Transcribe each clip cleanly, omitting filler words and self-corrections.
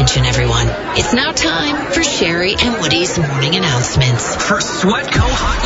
attention, everyone. It's now time for Sherry and Woody's morning announcements. For Sweatco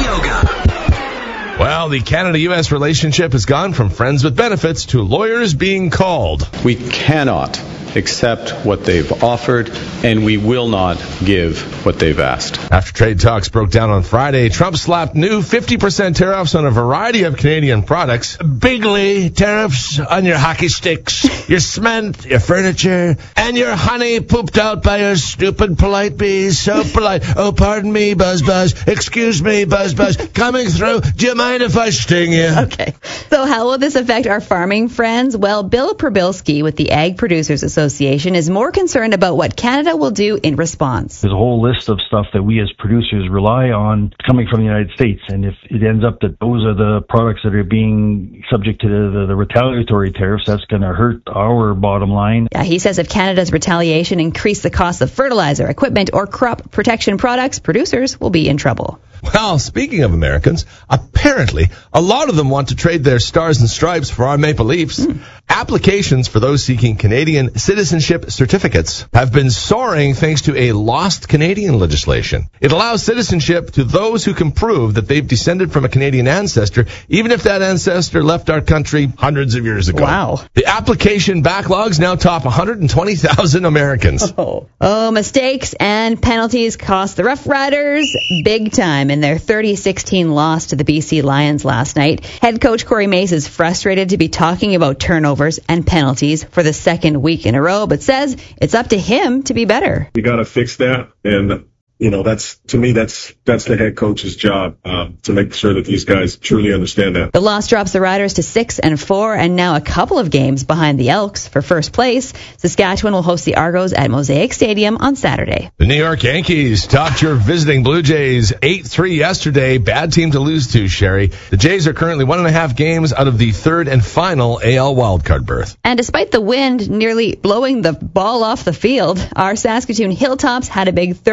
Hot Yoga. Well, the Canada-U.S. relationship has gone from friends with benefits to lawyers being called. We cannot accept what they've offered, and we will not give what they've asked. After trade talks broke down on Friday, Trump slapped new 50% tariffs on a variety of Canadian products. Bigly tariffs on your hockey sticks, your cement, your furniture, and your honey pooped out by your stupid polite bees. So polite. Oh, pardon me, Buzz Buzz. Excuse me, Buzz Buzz. Coming through. Do you mind if I sting you? Okay. So how will this affect our farming friends? Well, Bill Probilski with the Ag Producers Association is more concerned about what Canada will do in response. There's a whole list of stuff that we as producers rely on coming from the United States, and if it ends up that those are the products that are being subject to the retaliatory tariffs, that's going to hurt our bottom line. Yeah, he says if Canada's retaliation increased the cost of fertilizer, equipment, or crop protection products, producers will be in trouble. Well, speaking of Americans, apparently a lot of them want to trade their stars and stripes for our Maple Leafs. Applications for those seeking Canadian citizenship certificates have been soaring thanks to a lost Canadian legislation. It allows citizenship to those who can prove that they've descended from a Canadian ancestor, even if that ancestor left our country hundreds of years ago. Wow. The application backlogs now top 120,000 Americans. Oh, mistakes and penalties cost the Rough Riders big time in their 30-16 loss to the BC Lions last night. Head coach Corey Mace is frustrated to be talking about turnovers and penalties for the second week in a row, but says it's up to him to be better. You got to fix that, and that's the head coach's job to make sure that these guys truly understand that. The loss drops the Riders to 6-4 and now a couple of games behind the Elks for first place. Saskatchewan will host the Argos at Mosaic Stadium on Saturday. The New York Yankees topped your visiting Blue Jays 8-3 yesterday. Bad team to lose to, Sherry. The Jays are currently 1.5 games out of the third and final AL wildcard berth. And despite the wind nearly blowing the ball off the field, our Saskatoon Hilltops had a big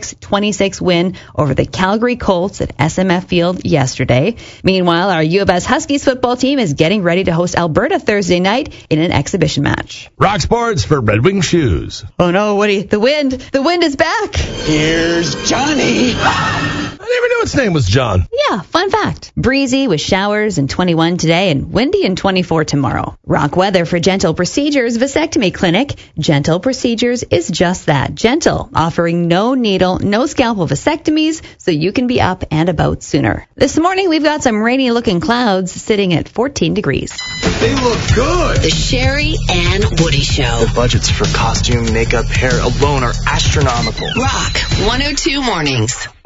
36-26 win over the Calgary Colts at SMF Field yesterday. Meanwhile, our U of S Huskies football team is getting ready to host Alberta Thursday night in an exhibition match. Rock Sports for Red Wing Shoes. Oh no, Woody, the wind is back. Here's Johnny. I never knew its name was John. Yeah, fun fact. Breezy with showers and 21 today and windy and 24 tomorrow. Rock weather for Gentle Procedures Vasectomy Clinic. Gentle Procedures is just that, gentle, offering no needle, no scalpel vasectomies so you can be up and about sooner. This morning we've got some rainy looking clouds sitting at 14 degrees. They look good. The Sherry and Woody Show. The budgets for costume, makeup, hair alone are astronomical. Rock 102 Mornings.